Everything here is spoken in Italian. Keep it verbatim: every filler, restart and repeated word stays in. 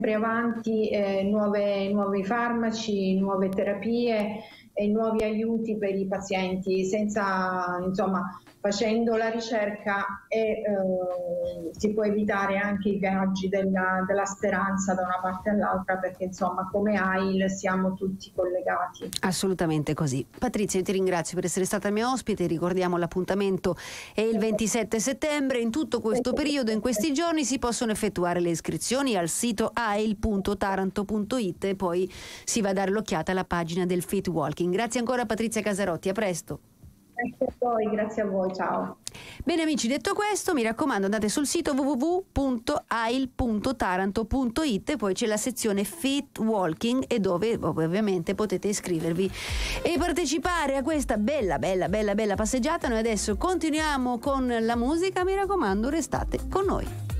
avanti eh, nuove, nuovi farmaci, nuove terapie e nuovi aiuti per i pazienti, senza, insomma, facendo la ricerca e, eh, si può evitare anche i viaggi della, della speranza da una parte all'altra, perché insomma come A I L siamo tutti collegati. Assolutamente così. Patrizia, io ti ringrazio per essere stata mia ospite. Ricordiamo l'appuntamento è il ventisette settembre. In tutto questo periodo, in questi giorni, si possono effettuare le iscrizioni al sito a i l punto taranto punto i t e poi si va a dare l'occhiata alla pagina del Fit Walking. Grazie ancora Patrizia Casarotti, a presto. Grazie a voi, grazie a voi, ciao. Bene amici, detto questo, mi raccomando, andate sul sito w w w punto a i l punto taranto punto i t e poi c'è la sezione Fit Walking, e dove ovviamente potete iscrivervi e partecipare a questa bella, bella, bella, bella passeggiata. Noi adesso continuiamo con la musica, mi raccomando, restate con noi.